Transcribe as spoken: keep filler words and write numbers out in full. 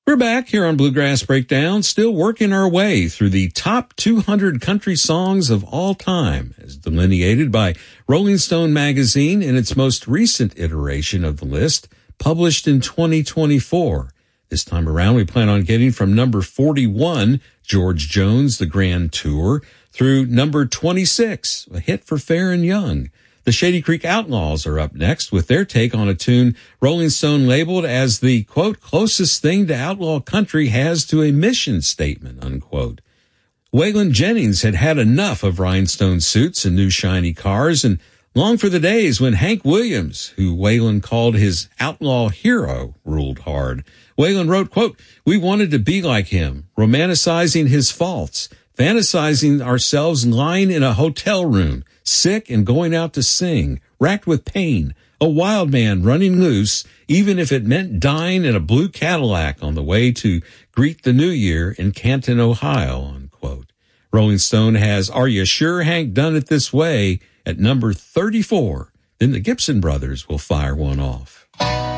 We're back here on Bluegrass Breakdown, still working our way through the top two hundred country songs of all time, as delineated by Rolling Stone magazine in its most recent iteration of the list, published in twenty twenty-four. This time around, we plan on getting from number forty-one, George Jones, The Grand Tour, through number twenty-six, a hit for Fair and Young. The Shady Creek Outlaws are up next with their take on a tune Rolling Stone labeled as the, quote, closest thing to outlaw country has to a mission statement, unquote. Waylon Jennings had had enough of rhinestone suits and new shiny cars and longed for the days when Hank Williams, who Waylon called his outlaw hero, ruled hard. Waylon wrote, quote, we wanted to be like him, romanticizing his faults, fantasizing ourselves lying in a hotel room, sick and going out to sing, racked with pain, a wild man running loose, even if it meant dying in a blue Cadillac on the way to greet the new year in Canton, Ohio, unquote. Rolling Stone has Are You Sure Hank Done It This Way at number thirty-four. Then the Gibson Brothers will fire one off.